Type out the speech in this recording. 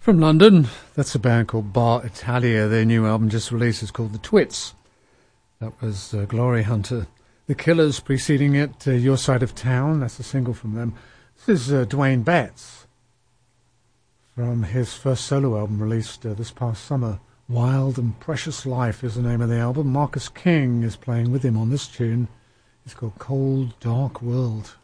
From London, that's a band called Bar Italia. Their new album just released is called The Twits. That was Glory Hunter. The Killers preceding it, Your Side of Town. That's a single from them. This is Dwayne Betts from his first solo album released this past summer. Wild and Precious Life is the name of the album. Marcus King is playing with him on this tune. It's called Cold Dark World.